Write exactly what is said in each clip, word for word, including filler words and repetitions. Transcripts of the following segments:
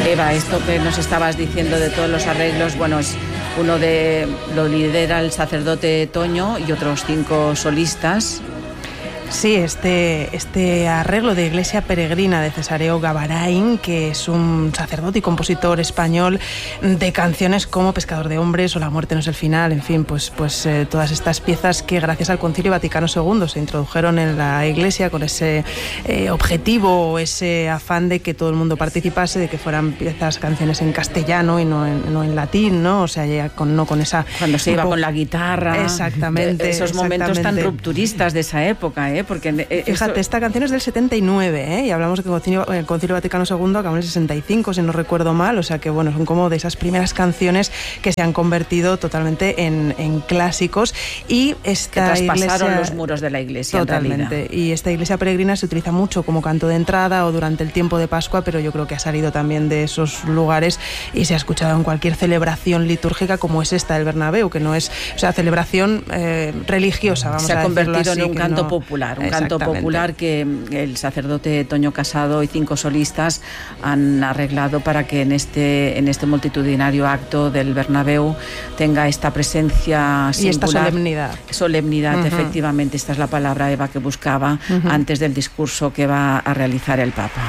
Eva, esto que nos estabas diciendo de todos los arreglos, bueno, es uno de lo lidera el sacerdote Toño y otros cinco solistas. Sí, este, este arreglo de Iglesia Peregrina de Cesáreo Gavarain, que es un sacerdote y compositor español de canciones como Pescador de Hombres o La muerte no es el final, en fin, pues, pues eh, todas estas piezas que gracias al Concilio Vaticano segundo se introdujeron en la Iglesia con ese eh, objetivo o ese afán de que todo el mundo participase, de que fueran piezas, canciones en castellano y no en, no en latín, ¿no? O sea, ya con, no con esa... Cuando se iba con la guitarra. Exactamente. Esos momentos exactamente. tan rupturistas de esa época, ¿eh? Porque eh, fíjate, esto... esta canción es del setenta y nueve, ¿eh? Y hablamos de que el Concilio, el Concilio Vaticano segundo acabó en el sesenta y cinco, si no recuerdo mal, o sea que bueno, son como de esas primeras canciones que se han convertido totalmente en, en clásicos y esta que traspasaron iglesia, los muros de la iglesia totalmente, y esta iglesia peregrina se utiliza mucho como canto de entrada o durante el tiempo de Pascua, pero yo creo que ha salido también de esos lugares y se ha escuchado en cualquier celebración litúrgica como es esta del Bernabéu, que no es, o sea, celebración eh, religiosa, vamos se a ha convertido así, en un canto no... popular, un canto popular que el sacerdote Toño Casado y cinco solistas han arreglado para que en este en este multitudinario acto del Bernabéu tenga esta presencia singular. Y esta solemnidad. Solemnidad, uh-huh. Efectivamente, esta es la palabra, Eva, que buscaba uh-huh. antes del discurso que va a realizar el Papa.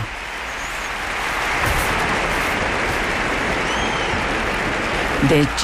De hecho,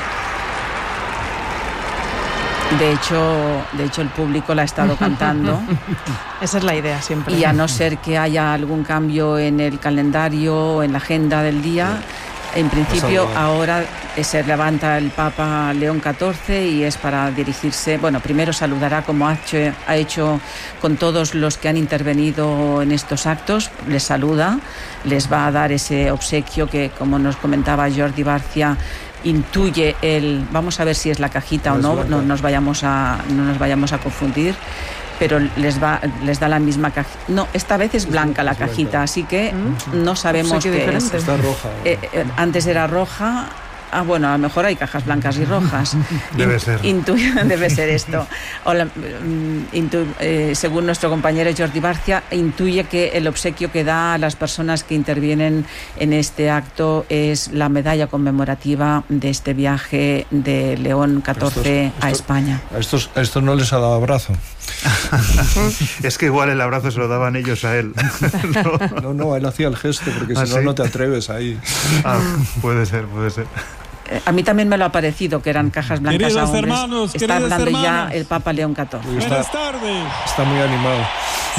De hecho, de hecho, el público la ha estado cantando. Esa es la idea siempre. Y a no ser que haya algún cambio en el calendario o en la agenda del día, en principio ahora se levanta el Papa León catorce y es para dirigirse, bueno, primero saludará como ha hecho, ha hecho con todos los que han intervenido en estos actos, les saluda, les va a dar ese obsequio que, como nos comentaba Jordi Barcia, intuye el, vamos a ver si es la cajita o no, no nos vayamos a no nos vayamos a confundir, pero les va les da la misma cajita. No, esta vez es blanca la cajita, así que ¿Mm? no sabemos qué, qué es. Está roja. Eh, eh, antes era roja. Ah, bueno, a lo mejor hay cajas blancas y rojas. Debe ser. Intu- debe ser esto. Hola, intu- eh, según nuestro compañero Jordi Barcia, intuye que el obsequio que da a las personas que intervienen en este acto es la medalla conmemorativa de este viaje de León catorce estos, a estos, España. A estos, a estos no les ha dado abrazo. Es que igual el abrazo se lo daban ellos a él. No, no, no, él hacía el gesto, porque ¿Ah, si no, sí? no te atreves ahí. Ah, puede ser, puede ser. A mí también me lo ha parecido que eran cajas blancas. Queridos a hombres. hermanos, Está hablando hermanas. ya el Papa León catorce. Está, Buenas tardes. Está muy animado. Sí.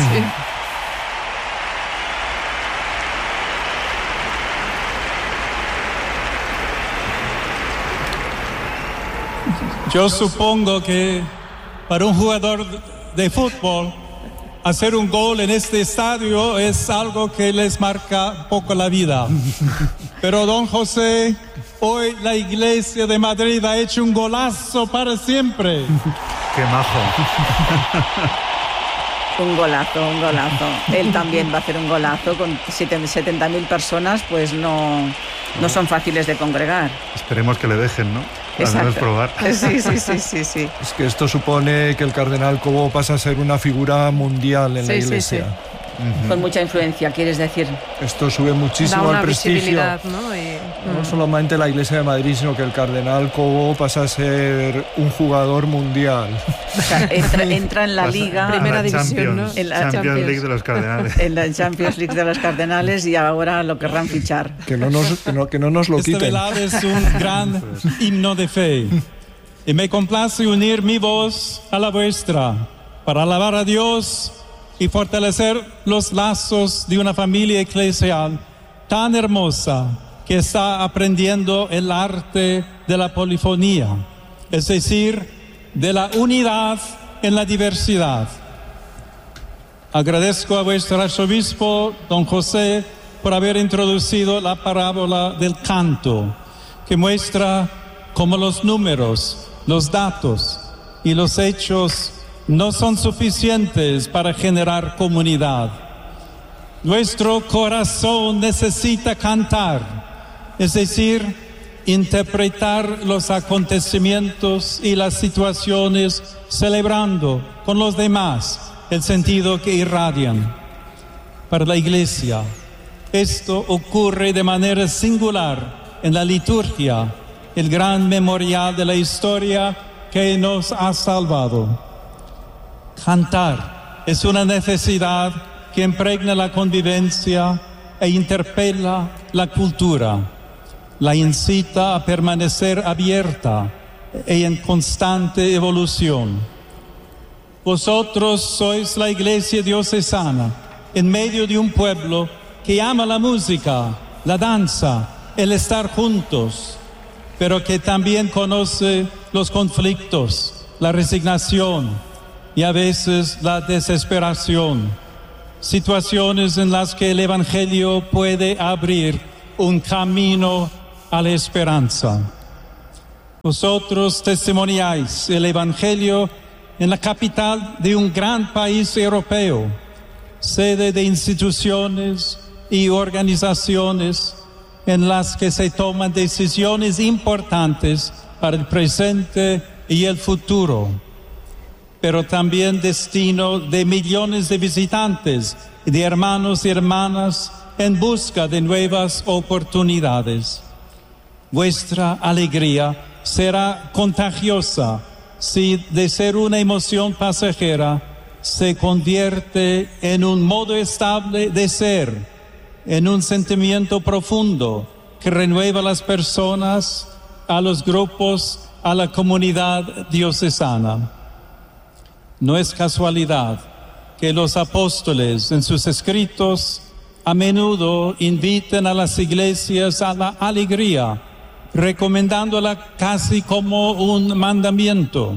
Yo supongo que para un jugador de fútbol hacer un gol en este estadio es algo que les marca un poco la vida. Pero don José, hoy la Iglesia de Madrid ha hecho un golazo para siempre. ¡Qué majo! Un golazo, un golazo. Él también va a hacer un golazo con setenta mil personas, pues no, no son fáciles de congregar. Esperemos que le dejen, ¿no? Al menos probar. Sí, sí, sí, sí, sí. Es que esto supone que el cardenal Cobo pasa a ser una figura mundial en sí, la Iglesia. Sí, sí. Uh-huh. Con mucha influencia, ¿quieres decir? Esto sube muchísimo el prestigio. ¿no? Y, no mm. solamente la Iglesia de Madrid, sino que el cardenal Cobo pasa a ser un jugador mundial. O sea, entra, entra en la Pasa Liga, primera la división, Champions, ¿no? En la Champions, Champions. League de los Cardenales. En la Champions League de los Cardenales y ahora lo querrán fichar. Que no nos, que no, que no nos lo Esta quiten. velada es un gran himno de fe. Y me complace unir mi voz a la vuestra para alabar a Dios y fortalecer los lazos de una familia eclesial tan hermosa que está aprendiendo el arte de la polifonía, es decir, de la unidad en la diversidad. Agradezco a vuestro arzobispo, don José, por haber introducido la parábola del canto, que muestra cómo los números, los datos y los hechos no son suficientes para generar comunidad. Nuestro corazón necesita cantar, es decir, interpretar los acontecimientos y las situaciones celebrando con los demás el sentido que irradian. Para la Iglesia, Esto ocurre de manera singular en la liturgia, el gran memorial de la historia que nos ha salvado. Cantar es una necesidad que impregna la convivencia e interpela la cultura, la incita a permanecer abierta e en constante evolución. Vosotros sois la iglesia diocesana en medio de un pueblo que ama la música, la danza, el estar juntos, pero que también conoce los conflictos, la resignación y a veces la desesperación, situaciones en las que el Evangelio puede abrir un camino a la esperanza. Vosotros testimoniáis el Evangelio en la capital de un gran país europeo, sede de instituciones y organizaciones en las que se toman decisiones importantes para el presente y el futuro, pero también destino de millones de visitantes y de hermanos y hermanas en busca de nuevas oportunidades. Vuestra alegría será contagiosa si de ser una emoción pasajera se convierte en un modo estable de ser, en un sentimiento profundo que renueva a las personas, a los grupos, a la comunidad diocesana. No es casualidad que los apóstoles en sus escritos a menudo inviten a las iglesias a la alegría, recomendándola casi como un mandamiento.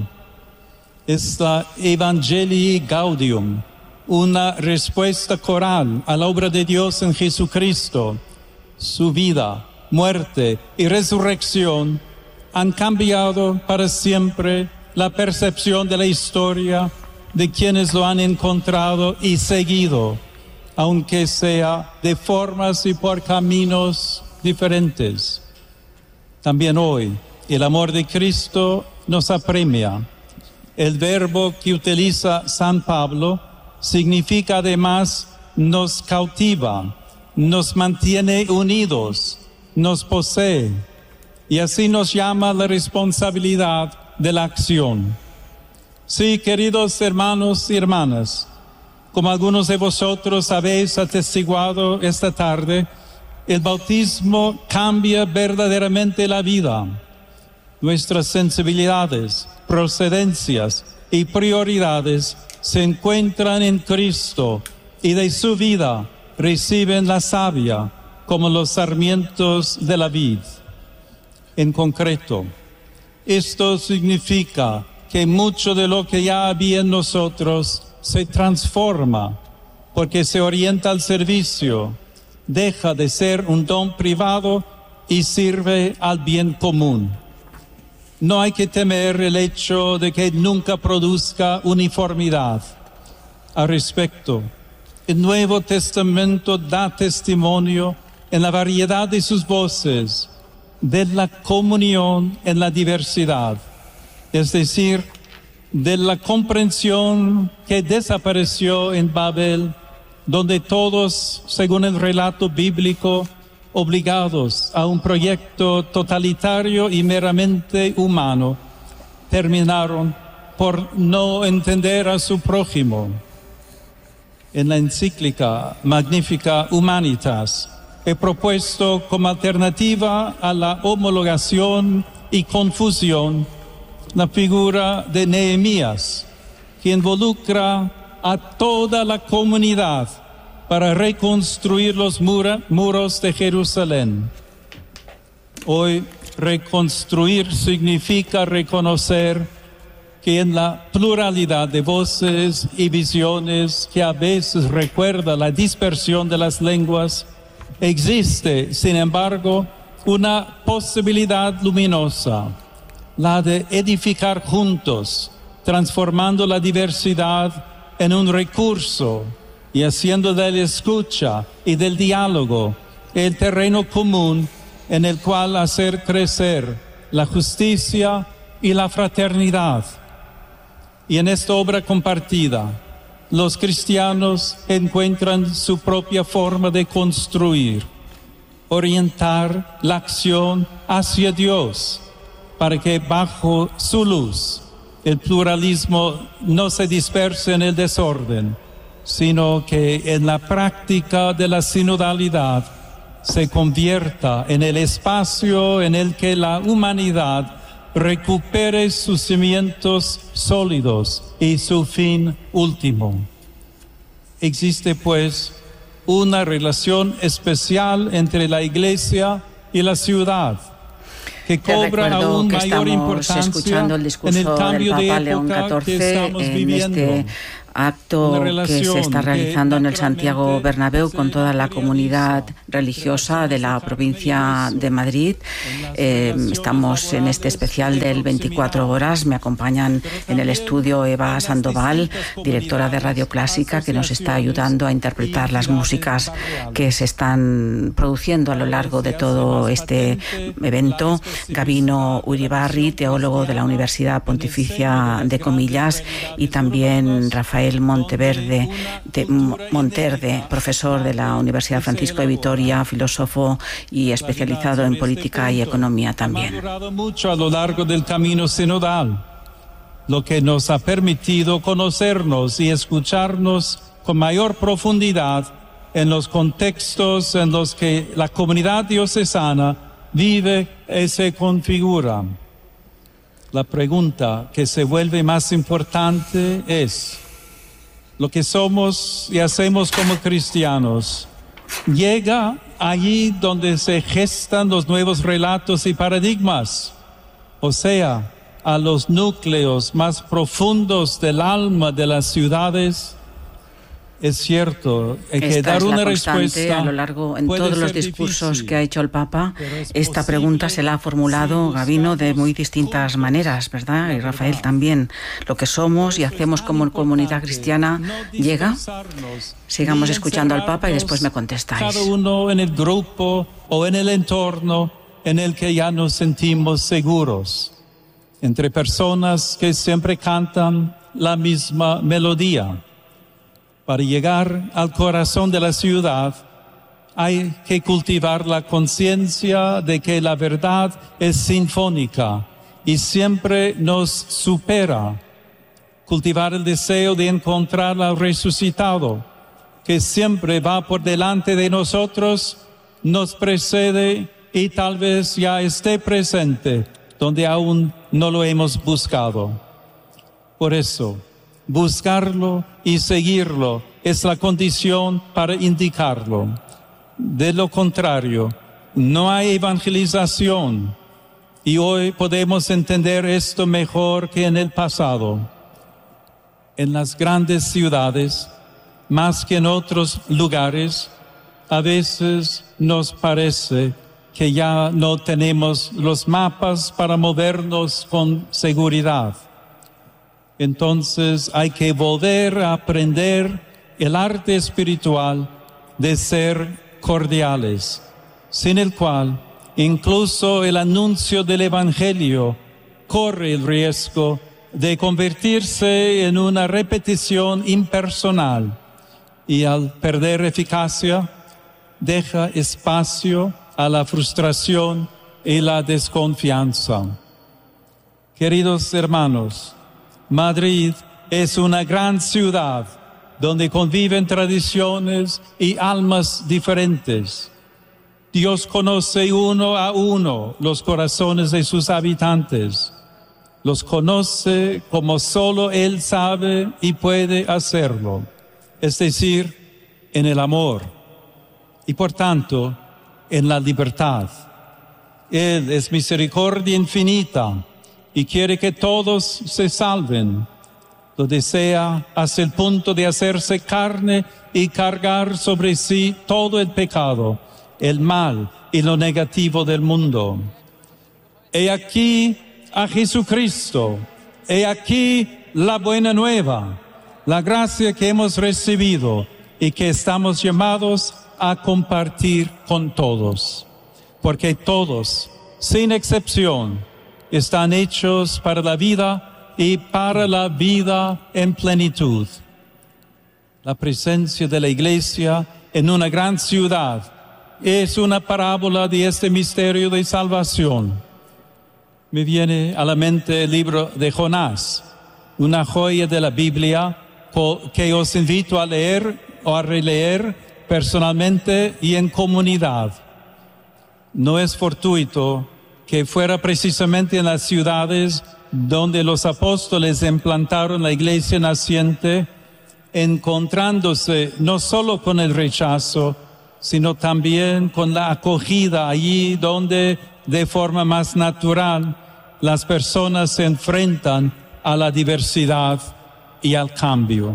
Es la Evangelii Gaudium, una respuesta coral a la obra de Dios en Jesucristo. Su vida, muerte y resurrección han cambiado para siempre la percepción de la historia de quienes lo han encontrado y seguido, aunque sea de formas y por caminos diferentes. También hoy, el amor de Cristo nos apremia. El verbo que utiliza San Pablo significa además nos cautiva, nos mantiene unidos, nos posee, y así nos llama la responsabilidad de la acción. Sí, queridos hermanos y hermanas, como algunos de vosotros habéis atestiguado esta tarde, el bautismo cambia verdaderamente la vida. Nuestras sensibilidades, procedencias y prioridades se encuentran en Cristo y de su vida reciben la savia como los sarmientos de la vid. En concreto, esto significa que mucho de lo que ya había en nosotros se transforma porque se orienta al servicio, deja de ser un don privado y sirve al bien común. No hay que temer el hecho de que nunca produzca uniformidad. Al respecto, el Nuevo Testamento da testimonio en la variedad de sus voces de la comunión en la diversidad, es decir, de la comprensión que desapareció en Babel, donde todos, según el relato bíblico, obligados a un proyecto totalitario y meramente humano, terminaron por no entender a su prójimo. En la encíclica Magnificat Humanitas he propuesto como alternativa a la homologación y confusión la figura de Nehemías, que involucra a toda la comunidad para reconstruir los mura, muros de Jerusalén. Hoy, reconstruir significa reconocer que en la pluralidad de voces y visiones que a veces recuerda la dispersión de las lenguas, existe, sin embargo, una posibilidad luminosa, la de edificar juntos, transformando la diversidad en un recurso y haciendo de la escucha y del diálogo el terreno común en el cual hacer crecer la justicia y la fraternidad. Y en esta obra compartida, los cristianos encuentran su propia forma de construir, orientar la acción hacia Dios, para que bajo su luz el pluralismo no se disperse en el desorden, sino que en la práctica de la sinodalidad se convierta en el espacio en el que la humanidad recupere sus cimientos sólidos y su fin último. Existe, pues, una relación especial entre la Iglesia y la ciudad, que cobra aún que mayor importancia escuchando el discurso en el cambio del Papa de León época catorce que estamos en viviendo. este acto que se está realizando en el Santiago Bernabéu con toda la comunidad religiosa de la provincia de Madrid. Eh, estamos en este especial del veinticuatro horas. Me acompañan en el estudio Eva Sandoval, directora de Radio Clásica, que nos está ayudando a interpretar las músicas que se están produciendo a lo largo de todo este evento. Gabino Uribarri, teólogo de la Universidad Pontificia de Comillas, y también Rafael Monteverde, de, Monterde, profesor de la Universidad Francisco de Vitoria, filósofo y especializado en política y economía también. Ha madurado mucho a lo largo del camino sinodal, lo que nos ha permitido conocernos y escucharnos con mayor profundidad en los contextos en los que la comunidad diocesana vive y se configura. La pregunta que se vuelve más importante es: lo que somos y hacemos como cristianos llega allí donde se gestan los nuevos relatos y paradigmas, o sea, a los núcleos más profundos del alma de las ciudades. Es cierto, hay que Esta dar es una la constante respuesta. a lo largo, en Puede todos los ser discursos difícil, que ha hecho el Papa. es Esta pregunta posible se la ha formulado si Gabino de muy buscamos distintas juntos maneras, ¿verdad? Y la Rafael verdad. también. Lo que somos y hacemos como comunidad cristiana llega. Sigamos escuchando al Papa y después me contestáis. Cada uno en el grupo o en el entorno en el que ya nos sentimos seguros, entre personas que siempre cantan la misma melodía. Para llegar al corazón de la ciudad hay que cultivar la conciencia de que la verdad es sinfónica y siempre nos supera. Cultivar el deseo de encontrar al resucitado, que siempre va por delante de nosotros, nos precede y tal vez ya esté presente donde aún no lo hemos buscado. Por eso, buscarlo y seguirlo es la condición para indicarlo. De lo contrario, no hay evangelización, y hoy podemos entender esto mejor que en el pasado. En las grandes ciudades, más que en otros lugares, a veces nos parece que ya no tenemos los mapas para movernos con seguridad. Entonces hay que volver a aprender el arte espiritual de ser cordiales, sin el cual incluso el anuncio del Evangelio corre el riesgo de convertirse en una repetición impersonal y al perder eficacia deja espacio a la frustración y la desconfianza. Queridos hermanos, Madrid es una gran ciudad donde conviven tradiciones y almas diferentes. Dios conoce uno a uno los corazones de sus habitantes. Los conoce como solo Él sabe y puede hacerlo, es decir, en el amor y por tanto en la libertad. Él es misericordia infinita y quiere que todos se salven. Lo desea hasta el punto de hacerse carne y cargar sobre sí todo el pecado, el mal y lo negativo del mundo. He aquí a Jesucristo, he aquí la buena nueva, la gracia que hemos recibido y que estamos llamados a compartir con todos, porque todos, sin excepción, están hechos para la vida y para la vida en plenitud. la presencia de la Iglesia en una gran ciudad es una parábola de este misterio de salvación. Me viene a la mente el libro de Jonás, una joya de la Biblia que os invito a leer o a releer personalmente y en comunidad. No es fortuito que fuera precisamente en las ciudades donde los apóstoles implantaron la iglesia naciente, encontrándose no solo con el rechazo, sino también con la acogida allí donde de forma más natural las personas se enfrentan a la diversidad y al cambio.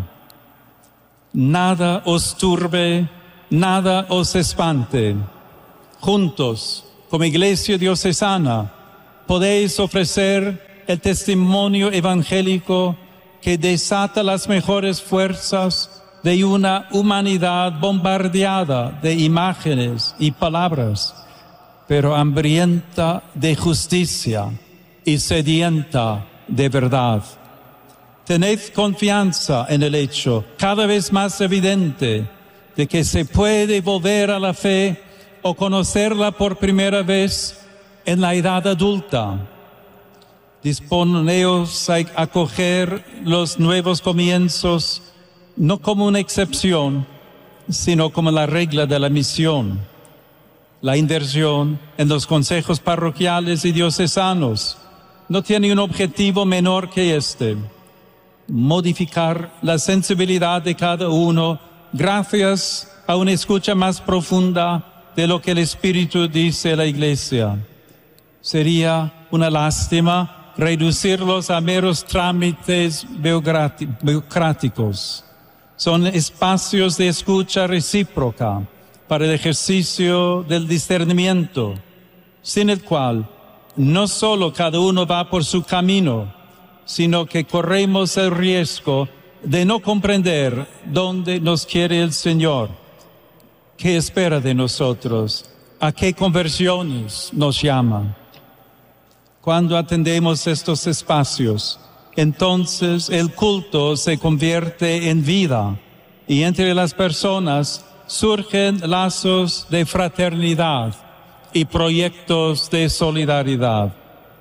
Nada os turbe, nada os espante. Juntos, como Iglesia Diocesana, podéis ofrecer el testimonio evangélico que desata las mejores fuerzas de una humanidad bombardeada de imágenes y palabras, pero hambrienta de justicia y sedienta de verdad. Tened confianza en el hecho cada vez más evidente de que se puede volver a la fe o conocerla por primera vez en la edad adulta. Disponeos a acoger los nuevos comienzos no como una excepción, sino como la regla de la misión. La inversión en los consejos parroquiales y diocesanos no tiene un objetivo menor que este: modificar la sensibilidad de cada uno gracias a una escucha más profunda de lo que el Espíritu dice a la Iglesia. Sería una lástima reducirlos a meros trámites burocráticos. Son espacios de escucha recíproca para el ejercicio del discernimiento, sin el cual no solo cada uno va por su camino, sino que corremos el riesgo de no comprender dónde nos quiere el Señor, qué espera de nosotros, a qué conversiones nos llama. Cuando atendemos estos espacios, entonces el culto se convierte en vida y entre las personas surgen lazos de fraternidad y proyectos de solidaridad.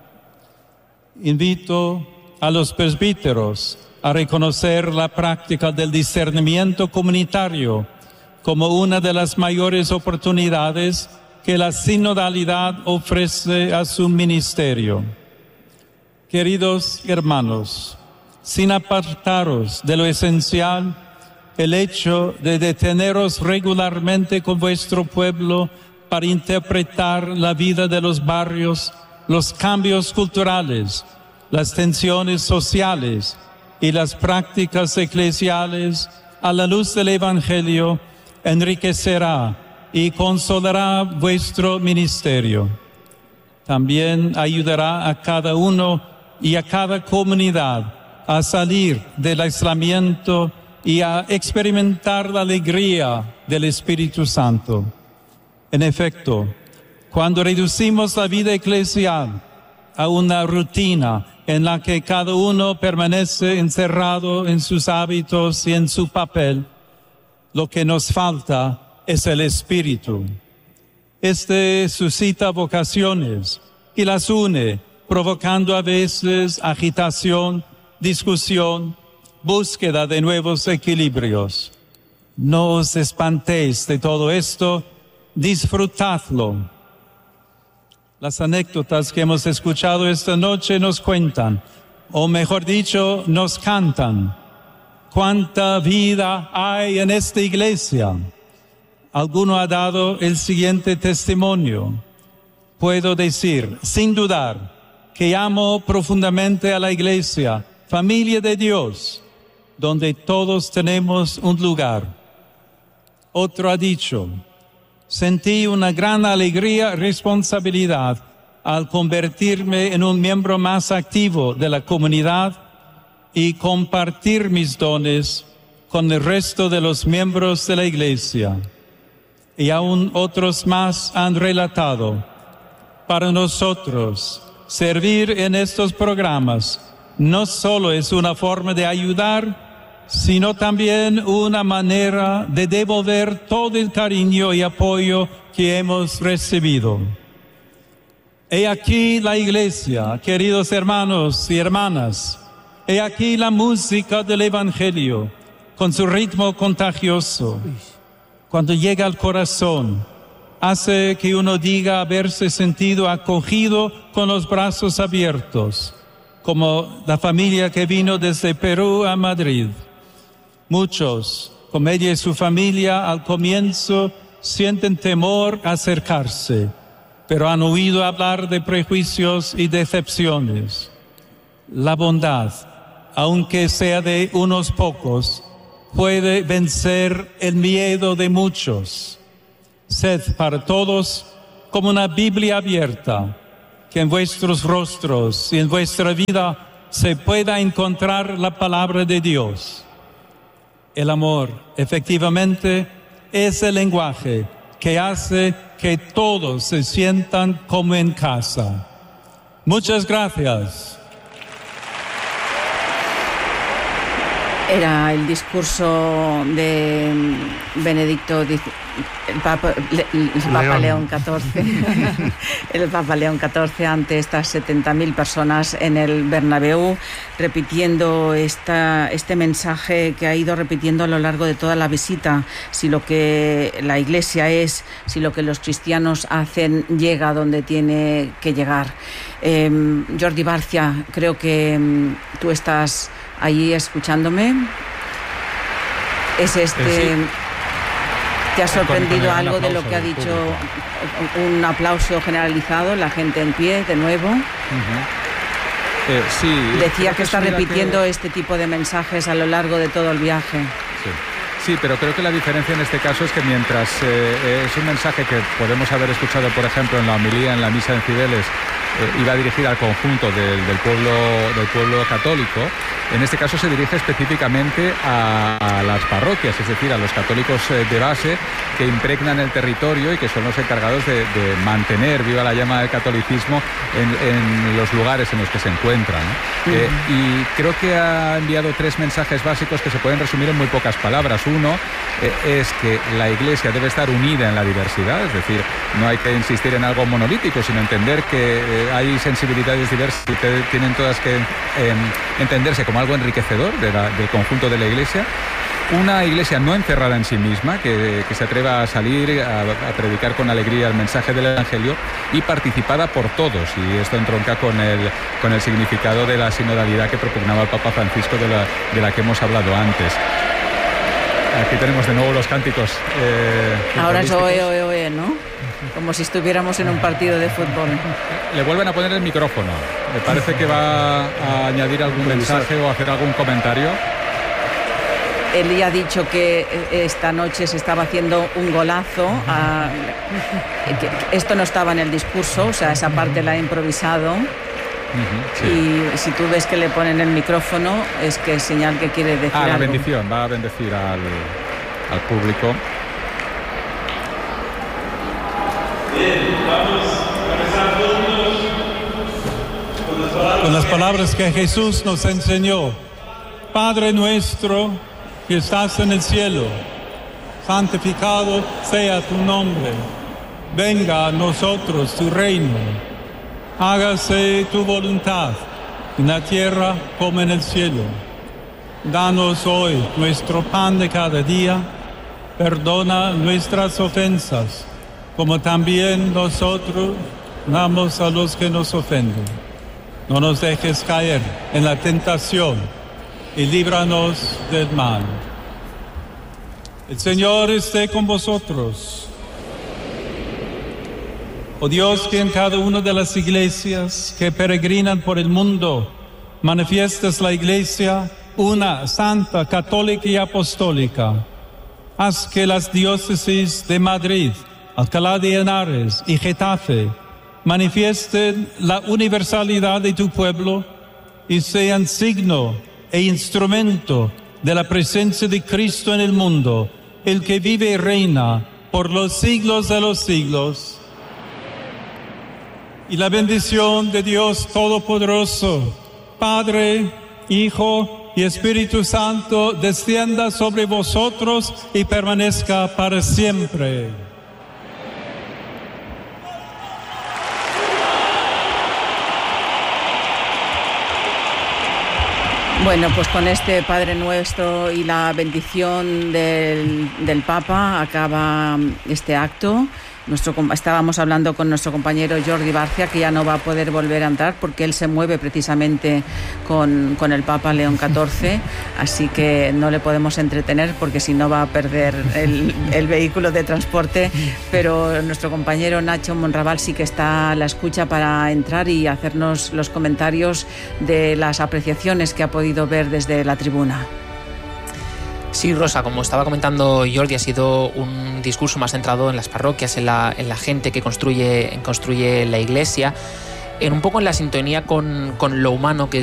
Invito a los presbíteros a reconocer la práctica del discernimiento comunitario como una de las mayores oportunidades que la sinodalidad ofrece a su ministerio. Queridos hermanos, sin apartaros de lo esencial, el hecho de deteneros regularmente con vuestro pueblo para interpretar la vida de los barrios, los cambios culturales, las tensiones sociales y las prácticas eclesiales a la luz del Evangelio enriquecerá y consolará vuestro ministerio. También ayudará a cada uno y a cada comunidad a salir del aislamiento y a experimentar la alegría del Espíritu Santo. En efecto, cuando reducimos la vida eclesial a una rutina en la que cada uno permanece encerrado en sus hábitos y en su papel, lo que nos falta es el Espíritu. Este suscita vocaciones y las une, provocando a veces agitación, discusión, búsqueda de nuevos equilibrios. No os espantéis de todo esto, disfrutadlo. Las anécdotas que hemos escuchado esta noche nos cuentan, o mejor dicho, nos cantan, cuánta vida hay en esta iglesia. Alguno ha dado el siguiente testimonio. Puedo decir, sin dudar, que amo profundamente a la iglesia, familia de Dios, donde todos tenemos un lugar. Otro ha dicho, sentí una gran alegría y responsabilidad al convertirme en un miembro más activo de la comunidad y compartir mis dones con el resto de los miembros de la iglesia. Y aún otros más han relatado, para nosotros, servir en estos programas no solo es una forma de ayudar, sino también una manera de devolver todo el cariño y apoyo que hemos recibido. He aquí la iglesia, queridos hermanos y hermanas. He aquí la música del Evangelio, con su ritmo contagioso. Cuando llega al corazón, hace que uno diga haberse sentido acogido con los brazos abiertos, como la familia que vino desde Perú a Madrid. Muchos, como ella y su familia, al comienzo sienten temor a acercarse, pero han oído hablar de prejuicios y decepciones. La bondad, aunque sea de unos pocos, puede vencer el miedo de muchos. Sed para todos como una Biblia abierta, que en vuestros rostros y en vuestra vida se pueda encontrar la palabra de Dios. El amor, efectivamente, es el lenguaje que hace que todos se sientan como en casa. Muchas gracias. Era el discurso de Benedicto, el Papa, el Papa León catorce, el Papa León catorce ante estas setenta mil personas en el Bernabéu, repitiendo esta, este mensaje que ha ido repitiendo a lo largo de toda la visita. Si lo que la Iglesia es, si lo que los cristianos hacen llega donde tiene que llegar. Eh, Jordi Barcia, creo que um, tú estás allí escuchándome. Es este... Eh, sí. ¿Te ha sorprendido algo de lo que ha dicho? Un aplauso generalizado, la gente en pie de nuevo. Uh-huh. eh, sí. Decía que está repitiendo que... este tipo de mensajes a lo largo de todo el viaje. Sí. Sí, pero creo que la diferencia en este caso es que mientras eh, es un mensaje que podemos haber escuchado, por ejemplo, en la homilía, en la misa en Cibeles, eh, iba dirigida al conjunto del, del, pueblo, del pueblo católico, en este caso se dirige específicamente a, a las parroquias, es decir, a los católicos eh, de base que impregnan el territorio y que son los encargados de, de mantener viva la llama del catolicismo en, en los lugares en los que se encuentran, ¿no? Uh-huh. eh, y creo que ha enviado tres mensajes básicos que se pueden resumir en muy pocas palabras. Uno eh, es que la Iglesia debe estar unida en la diversidad, es decir, no hay que insistir en algo monolítico, sino entender que eh, hay sensibilidades diversas y que tienen todas que eh, entenderse como algo enriquecedor de la, del conjunto de la Iglesia. Una Iglesia no encerrada en sí misma, que, que se atreva a salir a, a predicar con alegría el mensaje del Evangelio y participada por todos, y esto entronca con el, con el significado de la sinodalidad que propugnaba el Papa Francisco, de la, de la que hemos hablado antes. Aquí tenemos de nuevo los cánticos. Eh, Ahora es oe, oe, oe, ¿no? Como si estuviéramos en un partido de fútbol. Le vuelven a poner el micrófono. Me parece que va a añadir algún mensaje o hacer algún comentario. Él ya ha dicho que esta noche se estaba haciendo un golazo. A... Esto no estaba en el discurso, o sea, esa parte la ha improvisado. Uh-huh, sí. Y si tú ves que le ponen el micrófono, es que es señal que quiere decir ah, la algo. bendición, va a bendecir al, al público. Bien, vamos a rezar juntos con las palabras que Jesús nos enseñó. Padre nuestro que estás en el cielo, santificado sea tu nombre. Venga a nosotros tu reino. Hágase tu voluntad, en la tierra como en el cielo. Danos hoy nuestro pan de cada día. Perdona nuestras ofensas, como también nosotros damos a los que nos ofenden. No nos dejes caer en la tentación y líbranos del mal. El Señor esté con vosotros. Oh Dios, que en cada una de las iglesias que peregrinan por el mundo manifiestas la Iglesia una, santa, católica y apostólica. Haz que las diócesis de Madrid, Alcalá de Henares y Getafe manifiesten la universalidad de tu pueblo y sean signo e instrumento de la presencia de Cristo en el mundo, el que vive y reina por los siglos de los siglos. Y la bendición de Dios Todopoderoso, Padre, Hijo y Espíritu Santo descienda sobre vosotros y permanezca para siempre. Bueno, pues con este Padre Nuestro y la bendición del, del Papa acaba este acto. Nuestro, estábamos hablando con nuestro compañero Jordi Barcia, que ya no va a poder volver a entrar porque él se mueve precisamente con, con el Papa León catorce, así que no le podemos entretener porque si no va a perder el, el vehículo de transporte, pero nuestro compañero Nacho Monraval sí que está a la escucha para entrar y hacernos los comentarios de las apreciaciones que ha podido ver desde la tribuna. Sí, Rosa, como estaba comentando Jordi, ha sido un discurso más centrado en las parroquias, en la, en la gente que construye, construye la iglesia, en un poco en la sintonía con, con lo humano que